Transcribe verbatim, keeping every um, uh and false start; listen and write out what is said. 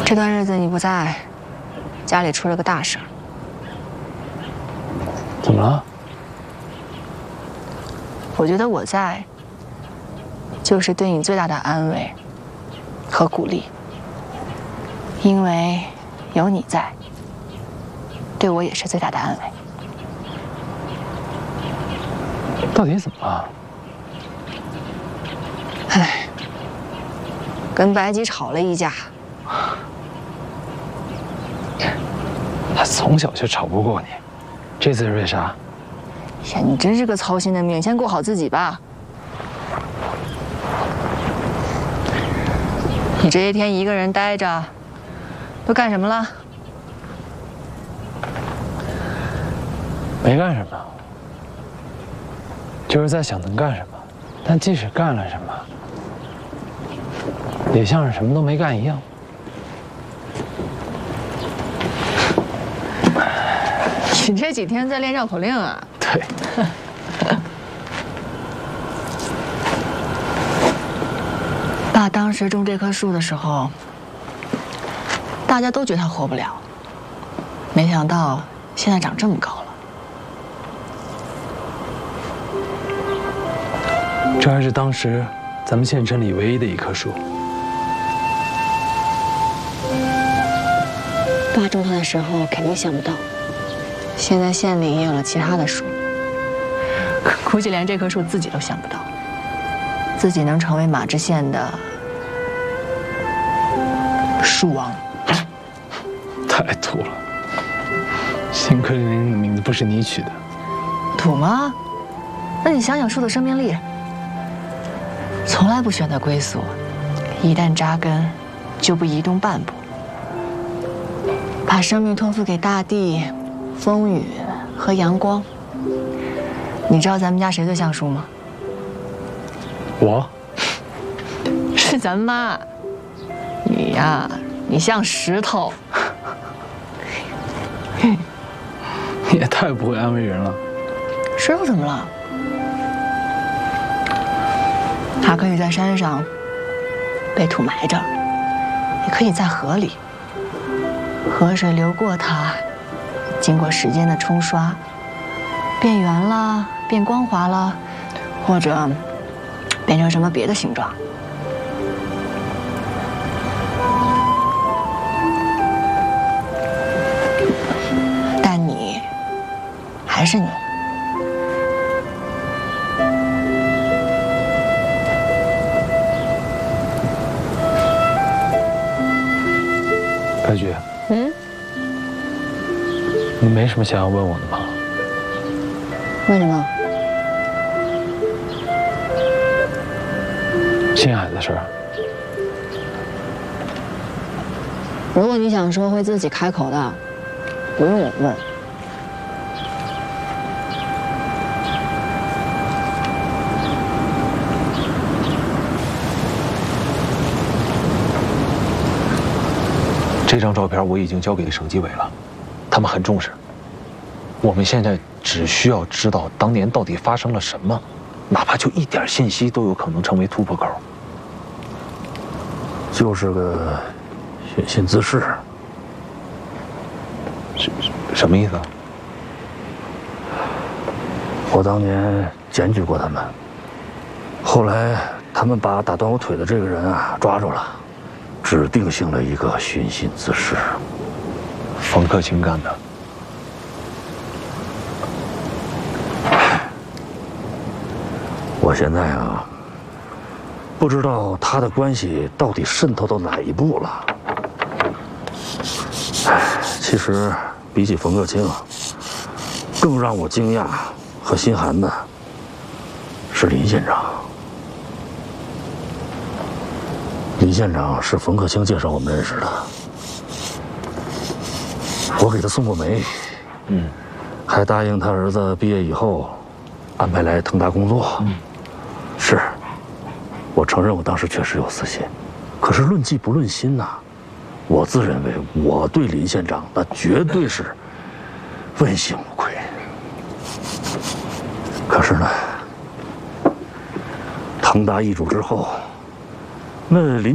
这段日子你不在，家里出了个大事儿。 怎么了？ 我觉得我在，就是对你最大的安慰和鼓励，因为有你在，对我也是最大的安慰。 到底怎么了？ 唉，跟白吉吵了一架。 他从小就吵不过你，这次是为啥？ 呀，你真是个操心的命，先顾好自己吧。你这些天一个人待着，都干什么了？ 没干什么，就是在想能干什么。但即使干了什么，也像是什么都没干一样。 你这几天在练绕口令啊？ 对。 爸当时种这棵树的时候，大家都觉得它活不了，没想到现在长这么高了。 这还是当时咱们县城里唯一的一棵树。 爸种它的时候肯定想不到，现在县里也有了其他的树，估计连这棵树自己都想不到，自己能成为马知县的树王。 太土了，幸亏那个名字不是你取的。 土吗？那你想想树的生命力，从来不选择归宿，一旦扎根，就不移动半步，把生命托付给大地、风雨和阳光。你知道咱们家谁最像树吗？ 我？ 是咱妈。你呀，你像石头。 你也太不会安慰人了。 石头怎么了？它可以在山上被土埋着，也可以在河里。河水流过它，经过时间的冲刷，变圆了，变光滑了，或者变成什么别的形状。但你还是你。 白菊， 嗯， 你没什么想要问我的吗？ 为什么？ 星海的事儿。 如果你想说会自己开口的，不用我问。 这张照片我已经交给省纪委了，他们很重视。我们现在只需要知道当年到底发生了什么，哪怕就一点信息都有可能成为突破口。 就是个寻衅滋事。 什什么意思啊？ 我当年检举过他们，后来他们把打断我腿的这个人啊抓住了。指定性了一个寻衅滋事， 冯克清干的。 我现在啊，不知道他的关系到底渗透到哪一步了。唉，其实比起冯克清啊，更让我惊讶和心寒的是林县长。林县长是冯克清介绍我们认识的，我给他送过煤，嗯，还答应他儿子毕业以后安排来腾达工作。嗯，是，我承认我当时确实有私心，可是论迹不论心呐，我自认为我对林县长那绝对是问心无愧。可是呢，腾达易主之后，那林